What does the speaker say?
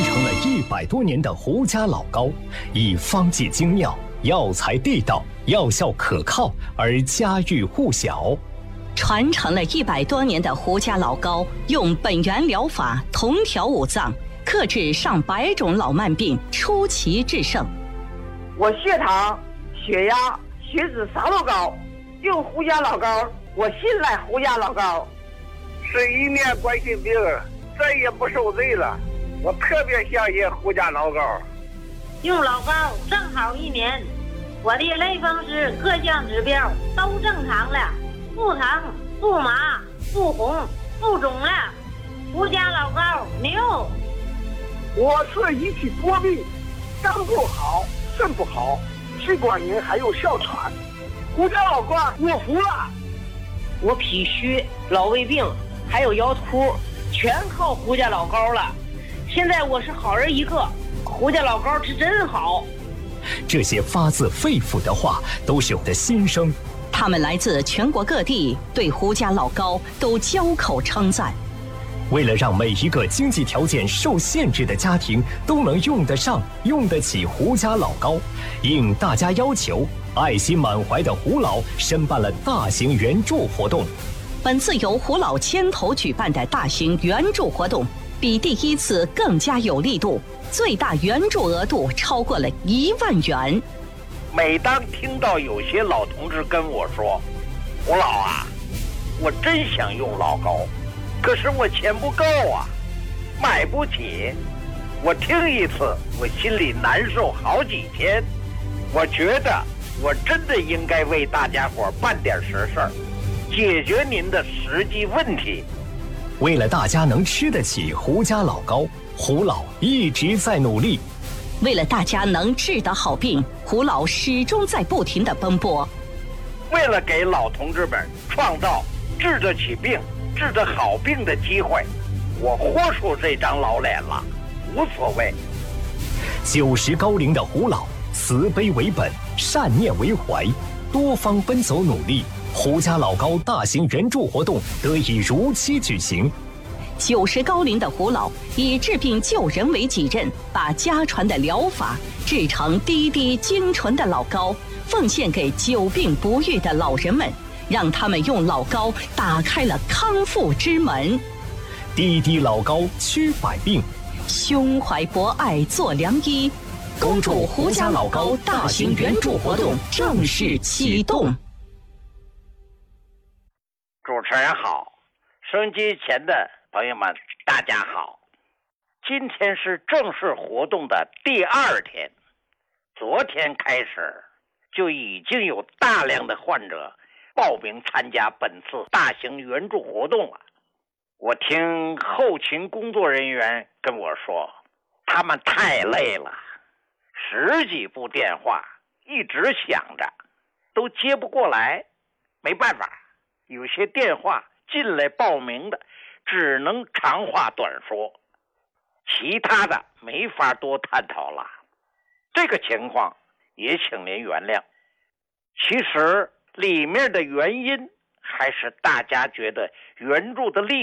承了100多年的胡家老高，以方剂精妙、药材地道、药效可靠而家喻户晓。 传承了100多年的胡家老高，用本源疗法同调五脏，克制上百种老慢病，出奇制胜。 我血糖、血压、血脂啥都高，用胡家老高，我信赖胡家老高。 是一年冠心病，再也不受罪了。我特别相信胡家老高。 用老高正好1年，我的类风湿各项指标都正常了，不疼、不麻、不红、不肿了。胡家老高牛！ 我是一体多病，肝不好，肾不好，气管炎还有哮喘。胡家老高我服了。 我脾虚、老胃病还有腰突，全靠胡家老高了。现在我是好人一个，胡家老高是真好。 这些发自肺腑的话都是我的心声。 他们来自全国各地，对胡家老高都交口称赞。 为了让每一个经济条件受限制的家庭都能用得上、用得起胡家老高，应大家要求，爱心满怀的胡老申办了大型援助活动。 本次由胡老牵头举办的大型援助活动，比第一次更加有力度，最大援助额度超过了1万元。 每当听到有些老同志跟我说：“胡老啊，我真想用老高，可是我钱不够啊，买不起。”我听一次，我心里难受好几天。我觉得我真的应该为大家伙办点实事儿，解决您的实际问题。 为了大家能吃得起胡家老高，胡老一直在努力。 为了大家能治得好病，胡老始终在不停地奔波。 为了给老同志们创造治得起病、治得好病的机会，我豁出这张老脸了，无所谓。 90高龄的胡老，慈悲为本，善念为怀，多方奔走努力，胡家老高大型援助活动得以如期举行。 90高龄的胡老以治病救人为己任，把家传的疗法制成滴滴精纯的老高，奉献给久病不愈的老人们，让他们用老高打开了康复之门。 滴滴老高驱百病， 胸怀博爱做良医。恭祝胡家老高大型援助活动正式启动。 主持人好，收音机前的朋友们大家好。今天是正式活动的第2天，昨天开始就已经有大量的患者报名参加本次大型援助活动了。我听后勤工作人员跟我说，他们太累了，10几部电话一直响着，都接不过来。没办法，有些电话进来报名的只能长话短说，其他的没法多探讨了。这个情况也请您原谅。其实里面的原因还是大家觉得援助的力